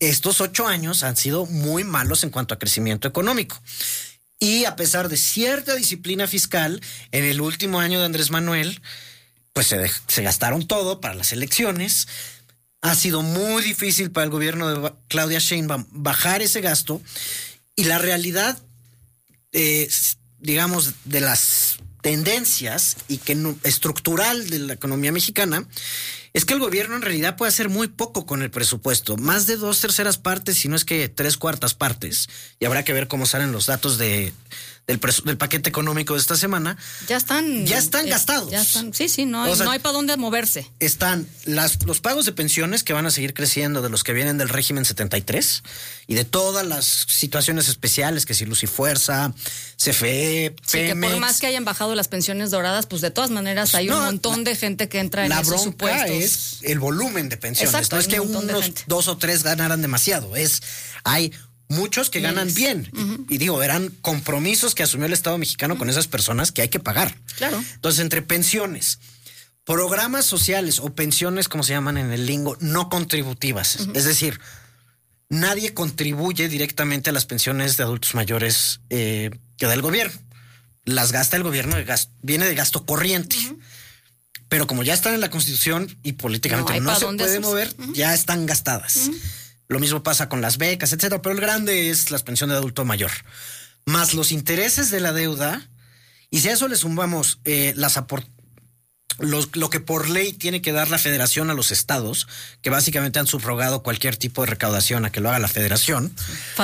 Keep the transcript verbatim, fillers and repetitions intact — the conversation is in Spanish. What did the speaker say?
estos ocho años han sido muy malos en cuanto a crecimiento económico. Y a pesar de cierta disciplina fiscal, en el último año de Andrés Manuel, pues se, de, se gastaron todo para las elecciones. Ha sido muy difícil para el gobierno de Claudia Sheinbaum bajar ese gasto. Y la realidad, eh, digamos, de las tendencias y que no, estructural de la economía mexicana, es que el gobierno en realidad puede hacer muy poco con el presupuesto, más de dos terceras partes, si no es que tres cuartas partes, y habrá que ver cómo salen los datos de del, presu- del paquete económico de esta semana. Ya están. Ya están eh, gastados. Ya están, sí, sí, no hay, O sea, no hay para dónde moverse. Están las, los pagos de pensiones que van a seguir creciendo de los que vienen del régimen setenta y tres y de todas las situaciones especiales, que si Luz y Fuerza, C F E, Sí, que por más que hayan bajado las pensiones doradas, pues de todas maneras hay no, un montón la, de gente que entra en esos supuestos. La bronca es el volumen de pensiones. Exacto, no es que un unos dos o tres ganaran demasiado, es hay muchos que ganan yes. bien. Uh-huh. Y, y digo, eran compromisos que asumió el Estado mexicano uh-huh. con esas personas que hay que pagar. Claro. Entonces, entre pensiones, programas sociales o pensiones, como se llaman en el lingo, no contributivas. Uh-huh. Es decir, nadie contribuye directamente a las pensiones de adultos mayores eh, que da el gobierno. Las gasta el gobierno, de gasto, viene de gasto corriente. Uh-huh. Pero como ya están en la Constitución y políticamente no, no se puede esos? mover, uh-huh. ya están gastadas. Uh-huh. Lo mismo pasa con las becas, etcétera. Pero el grande es la pensión de adulto mayor. Más los intereses de la deuda. Y si a eso le sumamos eh, las aport- los, lo que por ley tiene que dar la federación a los estados, que básicamente han subrogado cualquier tipo de recaudación a que lo haga la federación.